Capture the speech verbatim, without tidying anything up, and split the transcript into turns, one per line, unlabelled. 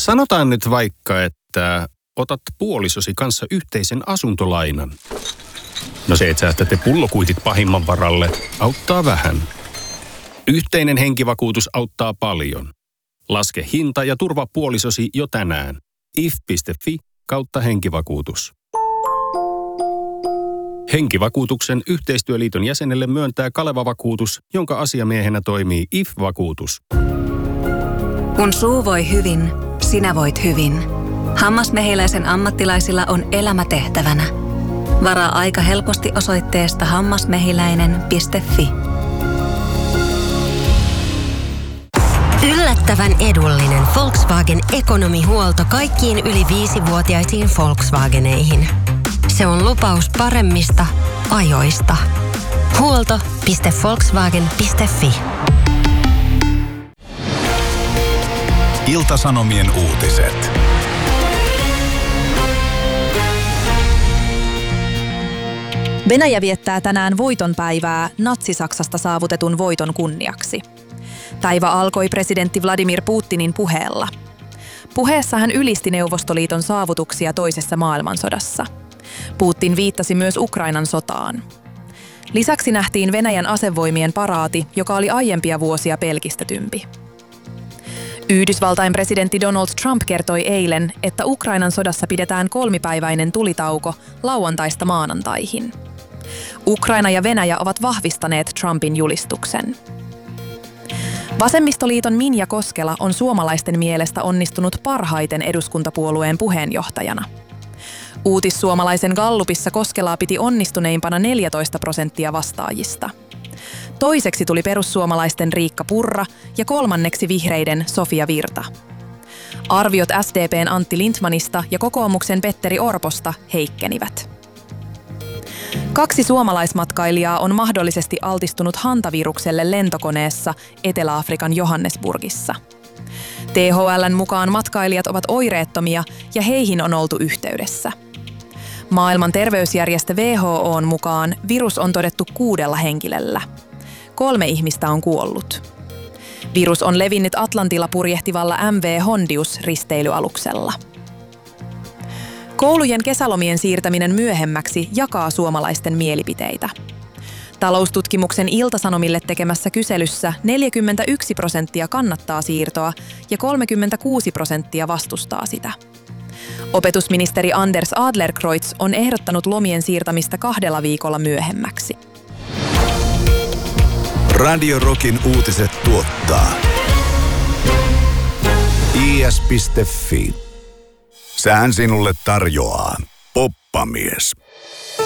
Sanotaan nyt vaikka, että otat puolisosi kanssa yhteisen asuntolainan. No se, että säästätte pullokuitit pahimman varalle, auttaa vähän. Yhteinen henkivakuutus auttaa paljon. Laske hinta ja turvaa puolisosi jo tänään. if piste fi kautta henkivakuutus. Henkivakuutuksen yhteistyöliiton jäsenelle myöntää Kaleva-vakuutus, jonka asiamiehenä toimii I F-vakuutus.
Kun suu voi hyvin, sinä voit hyvin. Hammasmehiläisen ammattilaisilla on elämä tehtävänä. Varaa aika helposti osoitteesta hammasmehiläinen piste fi.
Yllättävän edullinen Volkswagen ekonomihuolto kaikkiin yli viisivuotiaisiin Volkswageneihin. Se on lupaus paremmista ajoista. huolto piste volkswagen piste fi.
Ilta-Sanomien uutiset.
Venäjä viettää tänään voitonpäivää Natsi-Saksasta saavutetun voiton kunniaksi. Päivä alkoi presidentti Vladimir Putinin puheella. Puheessa hän ylisti Neuvostoliiton saavutuksia toisessa maailmansodassa. Putin viittasi myös Ukrainan sotaan. Lisäksi nähtiin Venäjän asevoimien paraati, joka oli aiempia vuosia pelkistetympi. Yhdysvaltain presidentti Donald Trump kertoi eilen, että Ukrainan sodassa pidetään kolmipäiväinen tulitauko lauantaista maanantaihin. Ukraina ja Venäjä ovat vahvistaneet Trumpin julistuksen. Vasemmistoliiton Minja Koskela on suomalaisten mielestä onnistunut parhaiten eduskuntapuolueen puheenjohtajana. Uutissuomalaisen Gallupissa Koskelaa piti onnistuneimpana neljätoista prosenttia vastaajista. Toiseksi tuli perussuomalaisten Riikka Purra ja kolmanneksi vihreiden Sofia Virta. Arviot S D P:n Antti Lindtmanista ja kokoomuksen Petteri Orposta heikkenivät. Kaksi suomalaismatkailijaa on mahdollisesti altistunut hantavirukselle lentokoneessa Etelä-Afrikan Johannesburgissa. T H L:n mukaan matkailijat ovat oireettomia ja heihin on oltu yhteydessä. Maailman terveysjärjestö W H O:n mukaan virus on todettu kuudella henkilöllä. Kolme ihmistä on kuollut. Virus on levinnyt Atlantilla purjehtivalla M V Hondius-risteilyaluksella. Koulujen kesälomien siirtäminen myöhemmäksi jakaa suomalaisten mielipiteitä. Taloustutkimuksen Ilta-Sanomille tekemässä kyselyssä neljäkymmentäyksi prosenttia kannattaa siirtoa ja kolmekymmentäkuusi prosenttia vastustaa sitä. Opetusministeri Anders Adlercreutz on ehdottanut lomien siirtämistä kahdella viikolla myöhemmäksi.
Radio Rockin uutiset tuottaa i s piste fi. Sään sinulle tarjoaa Poppamies.